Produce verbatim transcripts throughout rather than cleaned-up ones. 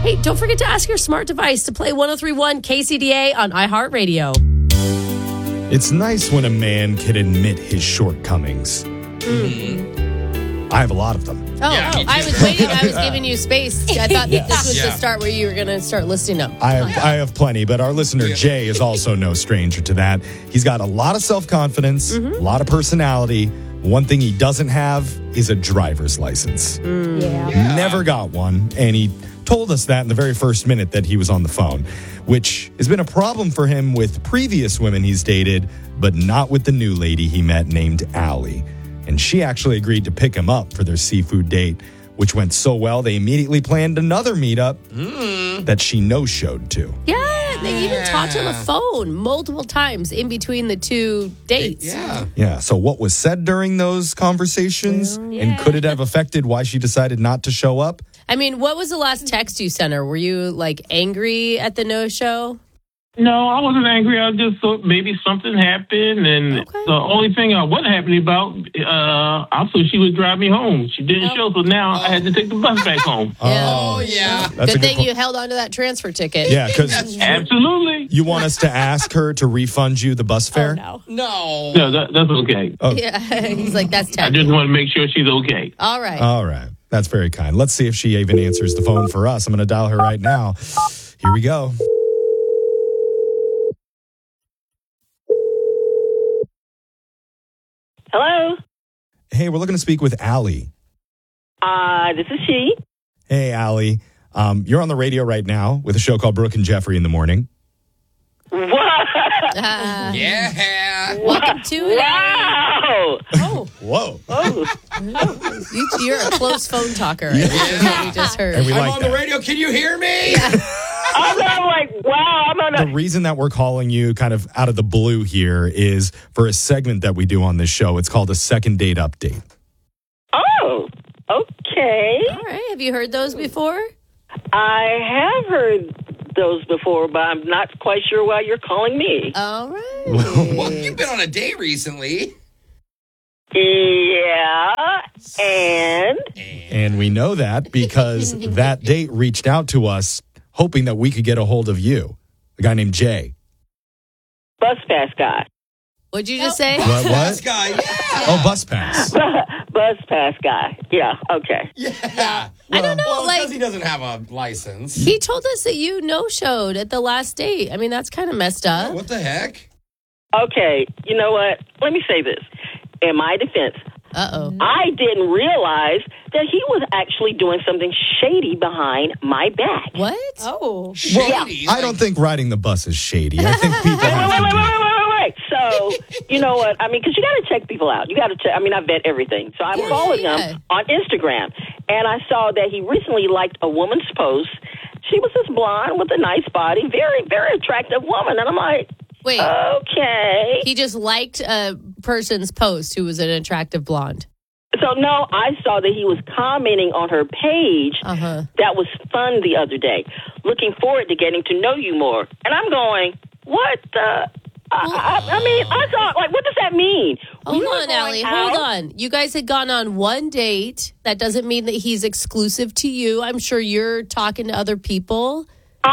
Hey, don't forget to ask your smart device to play one oh three point one K C D A on iHeartRadio. It's nice when a man can admit his shortcomings. Mm. I have a lot of them. Oh, Yeah, oh me I too. was waiting. I was giving you space. I thought that this was Yeah. the start where you were going to start listing them. I have I have plenty, but our listener Yeah. Jay is also no stranger to that. He's got a lot of self-confidence, Mm-hmm. a lot of personality. One thing he doesn't have is a driver's license. Yeah. Never got one, and he told us that in the very first minute that he was on the phone, which has been a problem for him with previous women he's dated, but not with the new lady he met named Allie. And she actually agreed to pick him up for their seafood date, which went so well they immediately planned another meetup that she no-showed to. Yeah, they even talked on the phone multiple times in between the two dates. Yeah. Yeah, so what was said during those conversations, and could it have affected why she decided not to show up? I mean, what was the last text you sent her? Were you like angry at the no-show? No, I wasn't angry. I just thought maybe something happened, and Okay. the only thing I wasn't happy about, uh, I thought she would drive me home. She didn't show, so now I had to take the bus back home. Oh, yeah. That's a Good good thing po- you held on to that transfer ticket. Yeah, because Absolutely. you want us to ask her to refund you the bus fare? No. No. No, that, that's okay. Yeah, he's like, that's I technical. just want to make sure she's okay. All right. All right. That's very kind. Let's see if she even answers the phone for us. I'm going to dial her right now. Here we go. Hello. Hey, we're looking to speak with Allie. Uh, this is she. Hey, Allie. Um, you're on the radio right now with a show called Brooke and Jeffrey in the Morning. What? Uh, Yeah. welcome to it. Wow. Oh, Whoa. Oh, you, you're a close phone talker. I think is what we just heard. And we I'm like on that. the radio. Can you hear me? I'm not like, wow. I'm on The a. reason that we're calling you kind of out of the blue here is for a segment that we do on this show. It's called a second date update. Oh, okay. All right. Have you heard those before? I have heard those before, but I'm not quite sure why you're calling me. All right. Well, you've been on a date recently. Yeah, and And we know that because that date reached out to us hoping that we could get a hold of you, a guy named Jay. bus pass guy. What'd you just say? What? This what? guy. Yeah. Oh, bus pass. Bus pass guy. Yeah, okay. Yeah. I don't know, Well, like- because he doesn't have a license. He told us that you no-showed at the last date. I mean, that's kind of messed up. What the heck? Okay, you know what? Let me say this. In my defense, Uh-oh. I didn't realize that he was actually doing something shady behind my back. What? Oh. Shady. I don't think riding the bus is shady. I think people Wait, have wait, to wait, do wait, wait, wait, wait, wait. So, you know what? I mean, because you got to check people out. You got to check. I mean, I vet everything. So I'm Yeah, following yeah. him on Instagram, and I saw that he recently liked a woman's post. She was this blonde with a nice body, very, very attractive woman. And I'm like, Wait. okay. He just liked a person's post who was an attractive blonde. So, no, I saw that he was commenting on her page. Uh-huh. That was fun the other day. Looking forward to getting to know you more. And I'm going, what the? I, I, I mean, I thought, like, what does that mean? Hold We were on, going Allie. out. Hold on. You guys had gone on one date. That doesn't mean that he's exclusive to you. I'm sure you're talking to other people.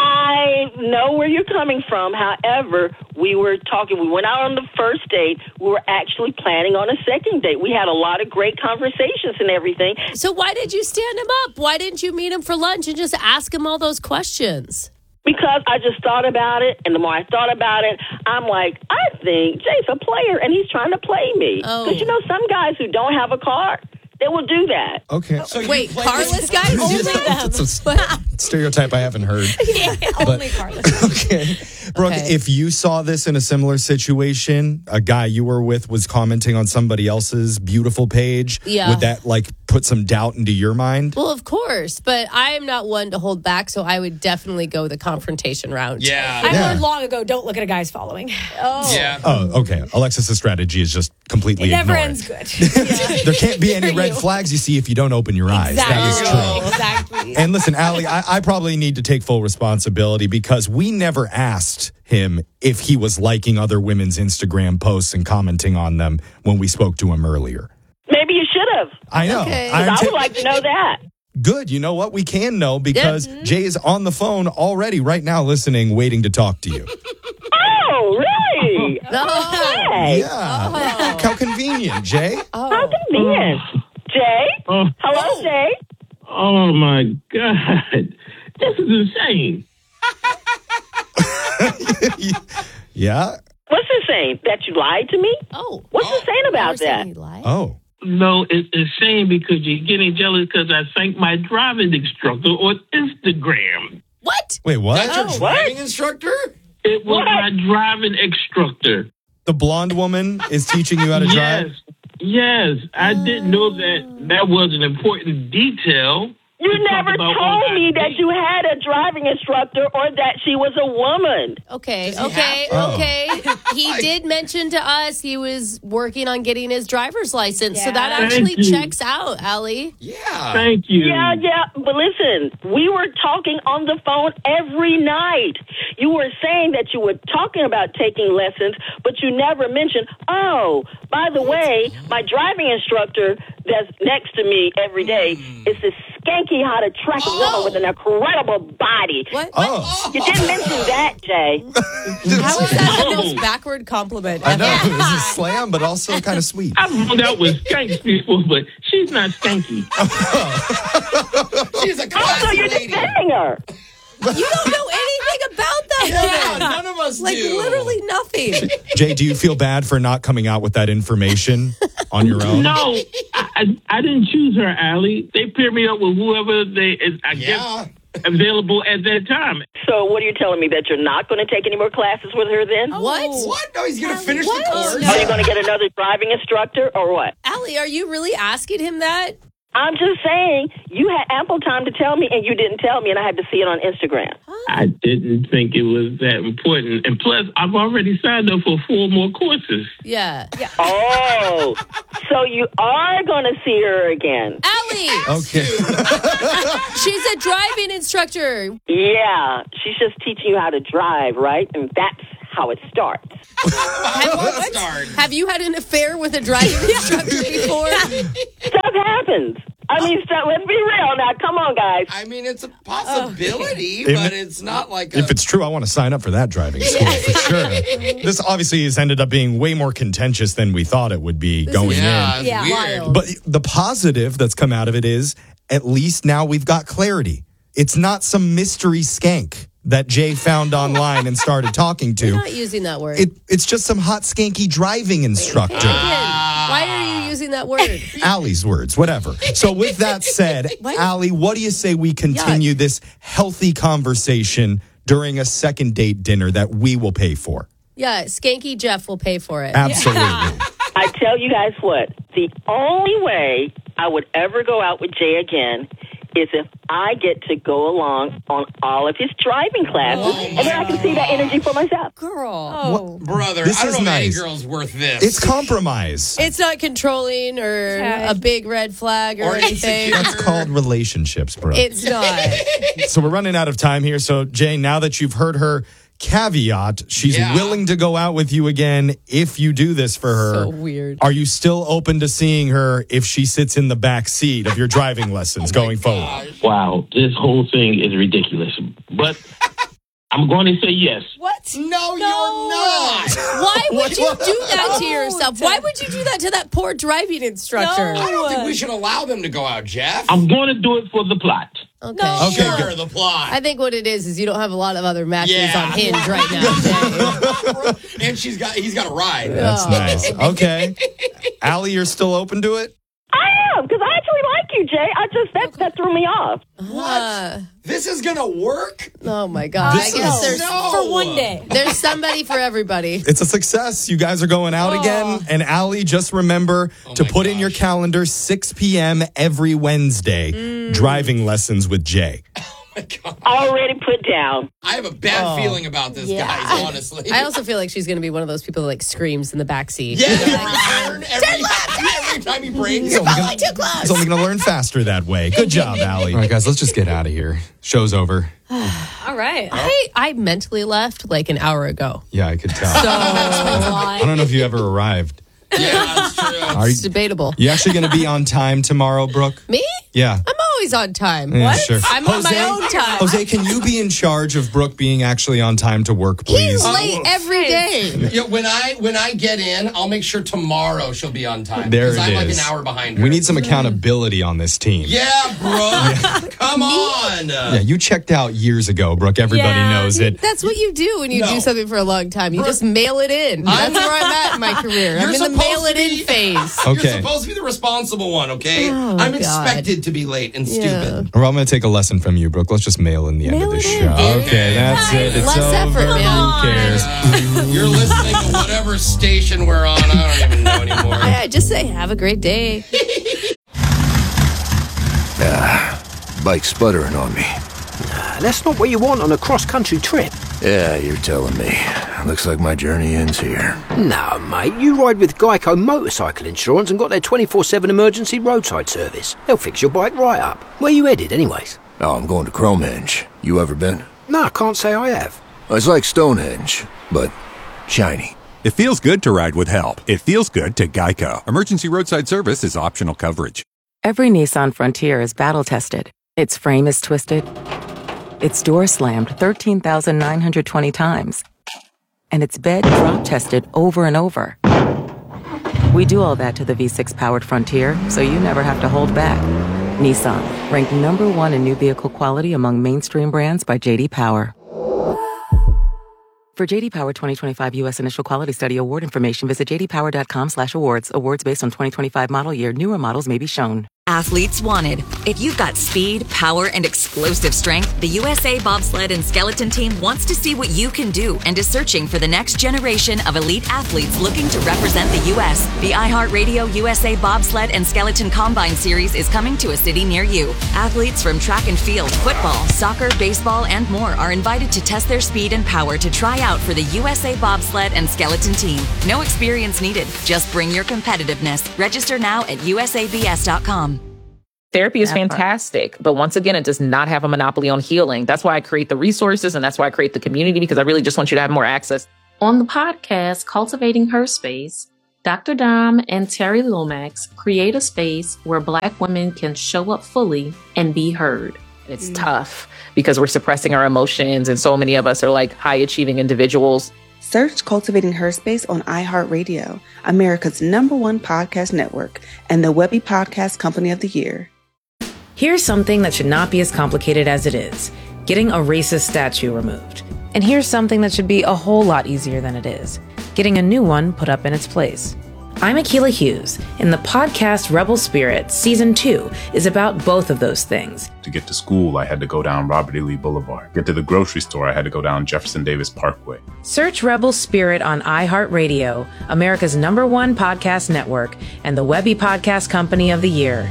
I know where you're coming from. However, we were talking, we went out on the first date. We were actually planning on a second date. We had a lot of great conversations and everything. So why did you stand him up? Why didn't you meet him for lunch and just ask him all those questions? Because I just thought about it, and the more I thought about it, I'm like, I think Jay's a player, and he's trying to play me. Oh. Because, you know, some guys who don't have a car, they will do that. Okay. So you Wait, played carless this- guys do Only that? them. That's a stereotype I haven't heard. Only Carlos. Okay. Brooke, Okay. if you saw this in a similar situation, a guy you were with was commenting on somebody else's beautiful page, Yeah. would that like put some doubt into your mind? Well, of course, but I am not one to hold back, so I would definitely go the confrontation route. Yeah. I Yeah. learned long ago, don't look at a guy's following. Oh. Yeah. Oh, okay. Alexis's strategy is just completely It never ignore ends it. good. There can't be any For red you. flags you see if you don't open your eyes. That is Exactly. true. Exactly. And listen, Allie, I, I probably need to take full responsibility because we never asked him if he was liking other women's Instagram posts and commenting on them when we spoke to him earlier. Maybe you should have. I know. Okay. I'm I ta- would like to know that. Good. You know what? We can know because Jay is on the phone already right now listening, waiting to talk to you. Oh, really? Oh. Hey, Yeah. How convenient, Jay. how convenient. Jay? Oh. Hello, Jay? Oh, my God. This is insane. Yeah. What's it saying? That you lied to me? Oh. What's it saying You're about saying that? he lied? Oh. No, it's insane because you're getting jealous because I thanked my driving instructor on Instagram. What? Wait, what? That's your Oh, driving instructor? It was What? my driving instructor. The blonde woman is teaching you how to drive? Yes, yes. I didn't know that that was an important detail. You to talk never about told on me our that date. you had a driving instructor or that she was a woman. Okay, Does he okay, have to? okay. He did mention to us he was working on getting his driver's license, so that Yeah. actually Thank you. checks out, Allie. Yeah. Thank you. Yeah, yeah. But listen, we were talking on the phone every night. You were saying that you were talking about taking lessons, but you never mentioned, oh, by the way, my driving instructor that's next to me every day is this skanky hot attractive woman with an incredible body. What? Oh. You didn't mention that, Jay. How is that the most backward compliment? I know. ever? This is slam, but also kind of sweet. I've hung out with skanks before, but she's not skanky. She's a So classy you're lady. defending her. You don't know anything about that Yeah, woman. none of us Like do. literally nothing. Jay, do you feel bad for not coming out with that information on your own? No, I, I, I didn't choose her, Allie. They paired me up with whoever they, is, I Yeah. guess, available at that time. So what are you telling me, that you're not going to take any more classes with her then? What? What? No, he's going to finish What? the course. Are you going to get another driving instructor or what? Allie, are you really asking him that? I'm just saying, you had ample time to tell me, and you didn't tell me, and I had to see it on Instagram. I didn't think it was that important. And plus, I've already signed up for four more courses. Yeah. Yeah. Oh, so you are going to see her again? Allie, Okay. she's a driving instructor. Yeah, she's just teaching you how to drive, right? And that's how it starts. Let's start. Have you had an affair with a driving instructor before? Stuff happens. I mean, stuff, let's be real now. Come on, guys. I mean, it's a possibility, Okay. but it's not like a... If it's true, I want to sign up for that driving school for sure. This obviously has ended up being way more contentious than we thought it would be going yeah, in. it's Yeah. weird. Wild. But the positive that's come out of it is at least now we've got clarity. It's not some mystery skank that Jay found online and started talking You're to. not using that word. It, it's just some hot skanky driving instructor. Again, why are you using that word? Allie's words, whatever. So with that said, What? Allie, what do you say we continue this healthy conversation during a second date dinner that we will pay for? Yeah, Skanky Jeff will pay for it. Absolutely. I tell you guys what, the only way I would ever go out with Jay again is if I get to go along on all of his driving classes, Oh, and then I can see that energy for myself. Girl. Oh. Brother, This I don't is know if nice. any girl's worth this. It's compromise. It's not controlling or Yeah. a big red flag or, Or anything. insecure. That's called relationships, bro. It's not. So we're running out of time here. So, Jay, now that you've heard her caveat, she's Yeah. willing to go out with you again if you do this for her. So weird. Are you still open to seeing her if she sits in the back seat of your driving lessons going forward? Wow, this whole thing is ridiculous. But I'm going to say yes. What? No, you're not. Why would you do that to No. yourself? Why would you do that to that poor driving instructor? No. I don't think we should allow them to go out, Jeff. I'm going to do it for the plot. Okay. No. Okay, Sure, good. the plot. I think what it is is you don't have a lot of other matches Yeah. on Hinge right now. Jay. And she's got he's got a ride. That's nice. Okay. Allie, you're still open to it? I am, because I actually like you, Jay. I just, that, that threw me off. Uh, This is gonna work? oh my god! This I guess is- there's No. For one day. there's somebody for everybody. It's a success. You guys are going out again. And Allie, just remember to my put in your gosh. calendar six p.m. every Wednesday, driving lessons with Jay. Already put down. I have a bad feeling about this, Yeah. guys, honestly. I also feel like she's going to be one of those people that like screams in the back seat. yeah, every, every, every time he breaks. Probably too close. He's only going to learn faster that way. Good job, Allie. All right, guys, let's just get out of here. Show's over. All right. I, I mentally left like an hour ago. Yeah, I could tell. So I don't know if you ever arrived. Yeah, that's true. Are it's you, debatable. you actually going to be on time tomorrow, Brooke? Me? Yeah. I'm always always on time. Yeah, what? sure. I'm on my own time. Jose, can you be in charge of Brooke being actually on time to work, please? He's late every day. Yeah, when I when I get in, I'll make sure tomorrow she'll be on time. There it I'm is. like an hour behind her. We need some accountability on this team. Yeah, Brooke. Come on. Yeah, you checked out years ago, Brooke. Everybody Yeah, knows it. That's what you do when you No. do something for a long time. You Brooke, just mail it in. That's where I'm at in my career. I'm You're in the supposed mail it to in be- phase. Okay. You're supposed to be the responsible one, okay? Oh, I'm God. expected to be late and Yeah. stupid. Well, I'm going to take a lesson from you, Brooke. Let's just mail in the Mail end of the it show. in. Okay, that's it. It's Less over. effort, man. Who cares? You're listening to whatever station we're on. I don't even know anymore. Yeah, just say, have a great day. Bike sputtering on me. That's not what you want on a cross-country trip. Yeah, you're telling me. Looks like my journey ends here. No, mate, you ride with Geico Motorcycle Insurance and got their twenty-four seven emergency roadside service. They'll fix your bike right up. Where you headed, anyways? Oh, I'm going to Cromenge. You ever been? No, I can't say I have. It's like Stonehenge, but shiny. It feels good to ride with help. It feels good to Geico. Emergency roadside service is optional coverage. Every Nissan Frontier is battle-tested. Its frame is twisted. Its door slammed thirteen thousand nine hundred twenty times. And its bed drop-tested over and over. We do all that to the V six powered Frontier, so you never have to hold back. Nissan, ranked number one in new vehicle quality among mainstream brands by J D Power. For J D Power twenty twenty-five U S Initial Quality Study award information, visit j d power dot com slash awards. Awards based on twenty twenty-five model year. Newer models may be shown. Athletes wanted. If you've got speed, power, and explosive strength, the U S A Bobsled and Skeleton Team wants to see what you can do and is searching for the next generation of elite athletes looking to represent the U S. The iHeartRadio U S A Bobsled and Skeleton Combine Series is coming to a city near you. Athletes from track and field, football, soccer, baseball, and more are invited to test their speed and power to try out for the U S A Bobsled and Skeleton Team. No experience needed. Just bring your competitiveness. Register now at u s a b s dot com. Therapy is fantastic, but once again, it does not have a monopoly on healing. That's why I create the resources and that's why I create the community, because I really just want you to have more access. On the podcast, Cultivating Her Space, Doctor Dom and Terry Lomax create a space where Black women can show up fully and be heard. It's mm. tough because we're suppressing our emotions, and so many of us are like high-achieving individuals. Search Cultivating Her Space on iHeartRadio, America's number one podcast network, and the Webby Podcast Company of the Year. Here's something that should not be as complicated as it is: getting a racist statue removed. And here's something that should be a whole lot easier than it is: getting a new one put up in its place. I'm Akilah Hughes, and the podcast Rebel Spirit Season two is about both of those things. To get to school, I had to go down Robert E. Lee Boulevard. Get to the grocery store, I had to go down Jefferson Davis Parkway. Search Rebel Spirit on iHeartRadio, America's number one podcast network, and the Webby Podcast Company of the Year.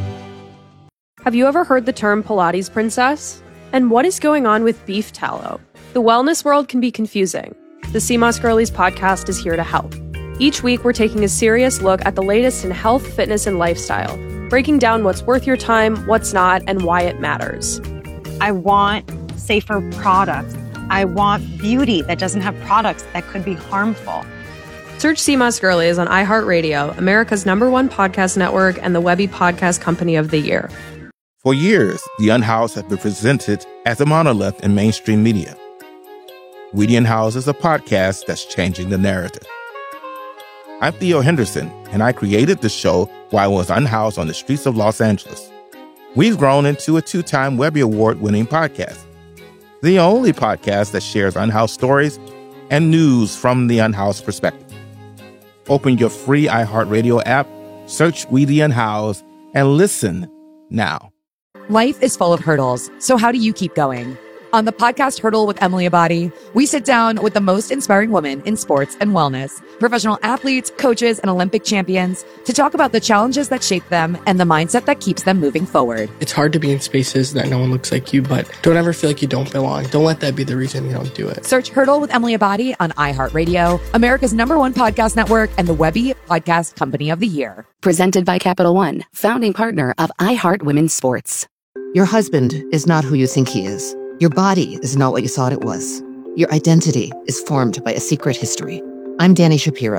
Have you ever heard the term Pilates princess? And what is going on with beef tallow? The wellness world can be confusing. The C M O S Girlies podcast is here to help. Each week, we're taking a serious look at the latest in health, fitness, and lifestyle, breaking down what's worth your time, what's not, and why it matters. I want safer products. I want beauty that doesn't have products that could be harmful. Search C M O S Girlies on iHeartRadio, America's number one podcast network, and the Webby Podcast Company of the Year. For years, The Unhoused has been presented as a monolith in mainstream media. We The Unhoused is a podcast that's changing the narrative. I'm Theo Henderson, and I created the show while I was unhoused on the streets of Los Angeles. We've grown into a two-time Webby Award-winning podcast, the only podcast that shares unhoused stories and news from the unhoused perspective. Open your free iHeartRadio app, search We The Unhoused, and listen now. Life is full of hurdles, so how do you keep going? On the podcast Hurdle with Emily Abadi, we sit down with the most inspiring women in sports and wellness, professional athletes, coaches, and Olympic champions to talk about the challenges that shape them and the mindset that keeps them moving forward. It's hard to be in spaces that no one looks like you, but don't ever feel like you don't belong. Don't let that be the reason you don't do it. Search Hurdle with Emily Abadi on iHeartRadio, America's number one podcast network, and the Webby Podcast Company of the Year. Presented by Capital One, founding partner of iHeart Women's Sports. Your husband is not who you think he is. Your body is not what you thought it was. Your identity is formed by a secret history. I'm Dani Shapiro.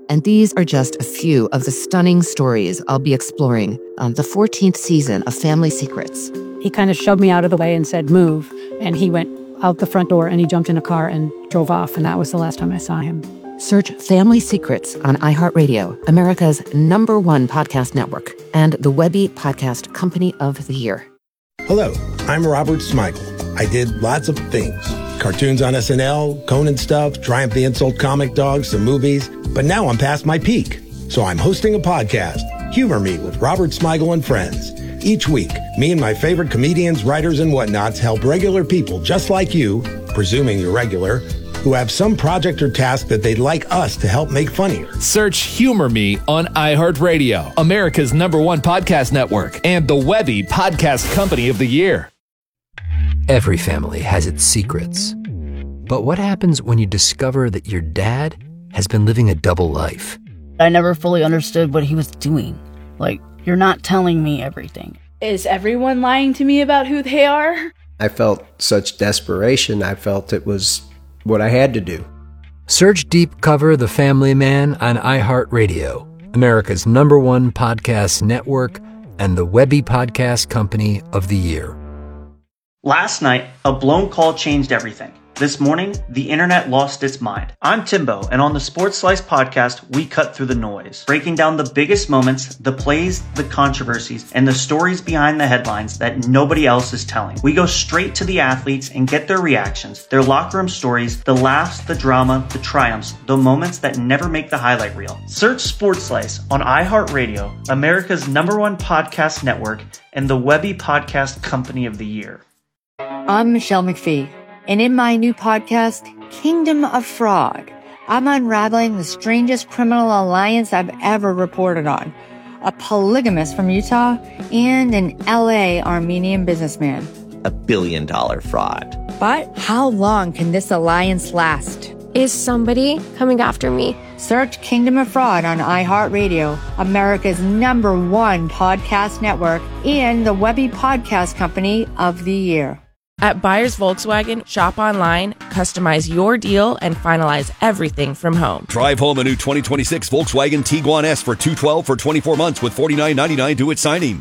And these are just a few of the stunning stories I'll be exploring on the fourteenth season of Family Secrets. He kind of shoved me out of the way and said, move. And he went out the front door and he jumped in a car and drove off. And that was the last time I saw him. Search Family Secrets on iHeartRadio, America's number one podcast network, and the Webby Podcast Company of the Year. Hello, I'm Robert Smigel. I did lots of things. Cartoons on S N L, Conan stuff, Triumph the Insult comic dogs, some movies. But now I'm past my peak. So I'm hosting a podcast, Humor Me with Robert Smigel and Friends. Each week, me and my favorite comedians, writers, and whatnots help regular people just like you, presuming you're regular, who have some project or task that they'd like us to help make funnier. Search Humor Me on iHeartRadio, America's number one podcast network, and the Webby Podcast Company of the Year. Every family has its secrets. But what happens when you discover that your dad has been living a double life? I never fully understood what he was doing. Like, you're not telling me everything. Is everyone lying to me about who they are? I felt such desperation. I felt it was what I had to do. Search Deep Cover The Family Man on iHeartRadio, America's number one podcast network, and the Webby Podcast Company of the Year. Last night, a blown call changed everything. This morning, the internet lost its mind. I'm Timbo, and on the Sports Slice podcast, we cut through the noise, breaking down the biggest moments, the plays, the controversies, and the stories behind the headlines that nobody else is telling. We go straight to the athletes and get their reactions, their locker room stories, the laughs, the drama, the triumphs, the moments that never make the highlight reel. Search Sports Slice on iHeartRadio, America's number one podcast network, and the Webby Podcast Company of the Year. I'm Michelle McPhee. And in my new podcast, Kingdom of Fraud, I'm unraveling the strangest criminal alliance I've ever reported on. A polygamist from Utah and an L A Armenian businessman. A billion dollar fraud. But how long can this alliance last? Is somebody coming after me? Search Kingdom of Fraud on iHeartRadio, America's number one podcast network, and the Webby Podcast Company of the Year. At Buyers Volkswagen, shop online, customize your deal, and finalize everything from home. Drive home a new twenty twenty-six Volkswagen Tiguan S for two hundred twelve dollars for twenty-four months with forty-nine ninety-nine due at signing.